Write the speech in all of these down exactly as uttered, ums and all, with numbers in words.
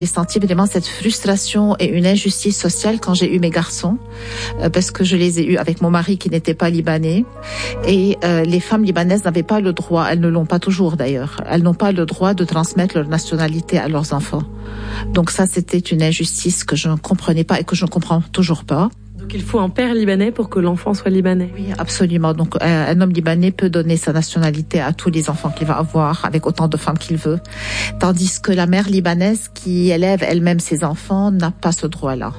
J'ai senti vraiment cette frustration et une injustice sociale quand j'ai eu mes garçons, euh, parce que je les ai eus avec mon mari qui n'était pas libanais. Et euh, les femmes libanaises n'avaient pas le droit, elles ne l'ont pas toujours d'ailleurs, elles n'ont pas le droit de transmettre leur nationalité à leurs enfants. Donc ça, c'était une injustice que je ne comprenais pas et que je ne comprends toujours pas. Donc il faut un père libanais pour que l'enfant soit libanais. Oui, absolument. Donc un, un homme libanais peut donner sa nationalité à tous les enfants qu'il va avoir, avec autant de femmes qu'il veut. Tandis que la mère libanaise qui élève elle-même ses enfants n'a pas ce droit-là.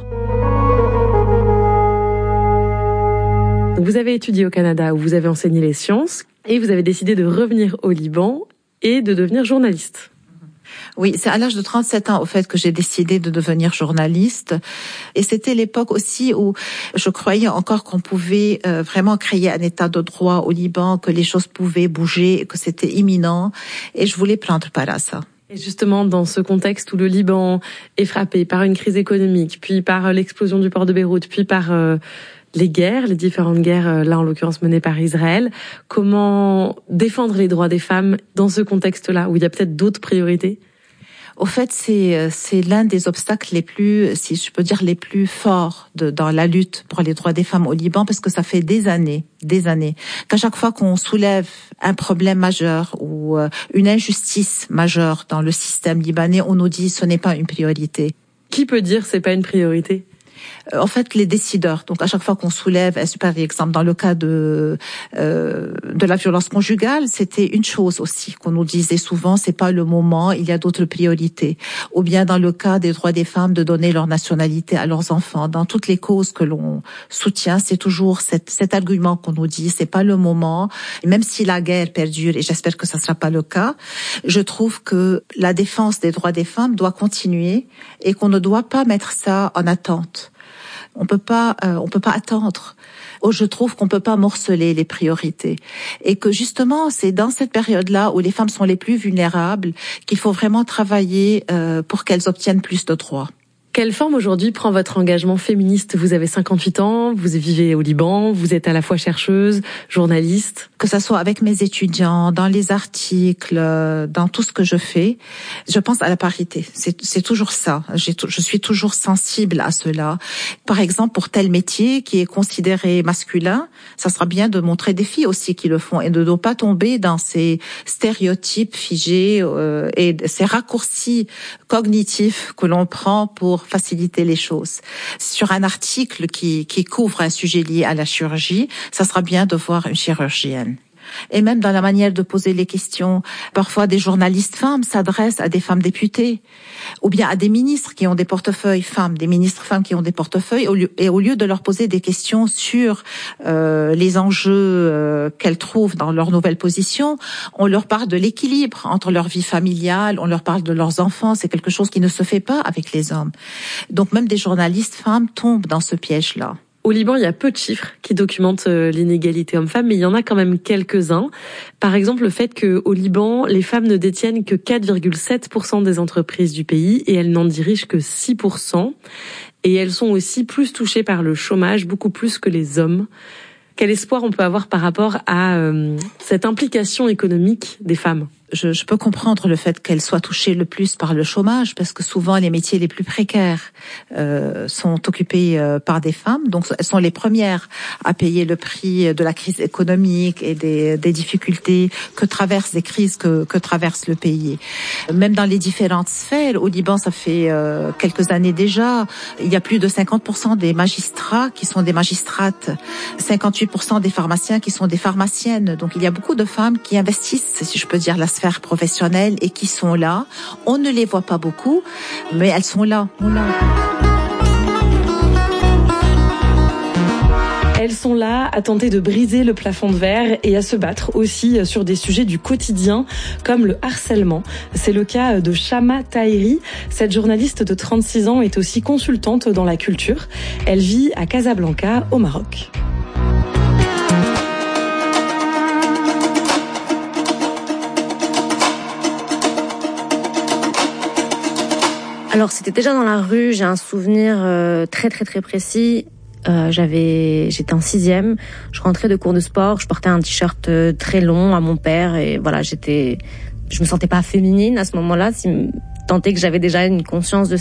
Vous avez étudié au Canada où vous avez enseigné les sciences et vous avez décidé de revenir au Liban et de devenir journaliste. Oui, c'est à l'âge de trente-sept ans, au fait, que j'ai décidé de devenir journaliste. Et c'était l'époque aussi où je croyais encore qu'on pouvait euh, vraiment créer un état de droit au Liban, que les choses pouvaient bouger, que c'était imminent. Et je voulais prendre part à ça. Et justement, dans ce contexte où le Liban est frappé par une crise économique, puis par l'explosion du port de Beyrouth, puis par euh, les guerres, les différentes guerres, là en l'occurrence menées par Israël, comment défendre les droits des femmes dans ce contexte-là, où il y a peut-être d'autres priorités ? Au fait, c'est c'est l'un des obstacles les plus, si je peux dire, les plus forts de, dans la lutte pour les droits des femmes au Liban, parce que ça fait des années, des années, qu'à chaque fois qu'on soulève un problème majeur ou une injustice majeure dans le système libanais, on nous dit ce n'est pas une priorité. Qui peut dire c'est pas une priorité ? En fait, les décideurs. Donc, à chaque fois qu'on soulève un super exemple, dans le cas de euh, de la violence conjugale, c'était une chose aussi qu'on nous disait souvent, c'est pas le moment, il y a d'autres priorités. Ou bien dans le cas des droits des femmes, de donner leur nationalité à leurs enfants. Dans toutes les causes que l'on soutient, c'est toujours cet, cet argument qu'on nous dit, c'est pas le moment. Et même si la guerre perdure, et j'espère que ça sera pas le cas, je trouve que la défense des droits des femmes doit continuer et qu'on ne doit pas mettre ça en attente. On peut pas, euh, on peut pas attendre. Oh, je trouve qu'on peut pas morceler les priorités et que justement c'est dans cette période-là où les femmes sont les plus vulnérables qu'il faut vraiment travailler euh, pour qu'elles obtiennent plus de droits. Quelle forme aujourd'hui prend votre engagement féministe ? Vous avez cinquante-huit ans, vous vivez au Liban, vous êtes à la fois chercheuse, journaliste. Que ça soit avec mes étudiants, dans les articles, dans tout ce que je fais, je pense à la parité. C'est, c'est toujours ça. J'ai, je suis toujours sensible à cela. Par exemple, pour tel métier qui est considéré masculin, ça sera bien de montrer des filles aussi qui le font et de ne pas tomber dans ces stéréotypes figés euh, et ces raccourcis cognitifs que l'on prend pour faciliter les choses. Sur un article qui, qui couvre un sujet lié à la chirurgie, ça sera bien de voir une chirurgienne. Et même dans la manière de poser les questions, parfois des journalistes femmes s'adressent à des femmes députées ou bien à des ministres qui ont des portefeuilles femmes, des ministres femmes qui ont des portefeuilles, au lieu, et au lieu de leur poser des questions sur euh, les enjeux euh, qu'elles trouvent dans leur nouvelle position, on leur parle de l'équilibre entre leur vie familiale, on leur parle de leurs enfants, c'est quelque chose qui ne se fait pas avec les hommes. Donc même des journalistes femmes tombent dans ce piège-là. Au Liban, il y a peu de chiffres qui documentent l'inégalité homme-femme, mais il y en a quand même quelques-uns. Par exemple, le fait qu'au Liban, les femmes ne détiennent que quatre virgule sept pour cent des entreprises du pays et elles n'en dirigent que six pour cent. Et elles sont aussi plus touchées par le chômage, beaucoup plus que les hommes. Quel espoir on peut avoir par rapport à euh, cette implication économique des femmes ? Je, je peux comprendre le fait qu'elles soient touchées le plus par le chômage, parce que souvent les métiers les plus précaires euh, sont occupés euh, par des femmes, donc elles sont les premières à payer le prix de la crise économique et des, des difficultés que traversent des crises que, que traverse le pays. Même dans les différentes sphères, au Liban, ça fait euh, quelques années déjà, il y a plus de cinquante pour cent des magistrats qui sont des magistrates, cinquante-huit pour cent des pharmaciens qui sont des pharmaciennes. Donc il y a beaucoup de femmes qui investissent, si je peux dire, la sphère professionnelle et qui sont là. On ne les voit pas beaucoup, mais elles sont là. là. Elles sont là à tenter de briser le plafond de verre et à se battre aussi sur des sujets du quotidien comme le harcèlement. C'est le cas de Chama Tahiri. Cette journaliste de trente-six ans est aussi consultante dans la culture. Elle vit à Casablanca, au Maroc. Alors c'était déjà dans la rue, j'ai un souvenir euh, très très très précis. Euh, j'avais, j'étais en sixième, je rentrais de cours de sport, je portais un t-shirt euh, très long à mon père et voilà, j'étais, je me sentais pas féminine à ce moment-là, si tant est que j'avais déjà une conscience de